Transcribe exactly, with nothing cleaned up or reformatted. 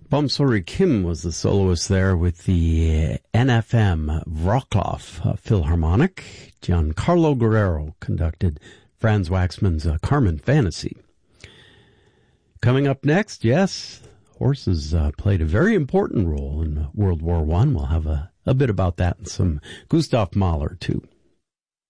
Bomsori Kim was the soloist there with the N F M Wrocław Philharmonic. Giancarlo Guerrero conducted Franz Waxman's uh, Carmen Fantasy. Coming up next, yes, horses uh, played a very important role in World War One. We'll have a, a bit about that and some Gustav Mahler, too.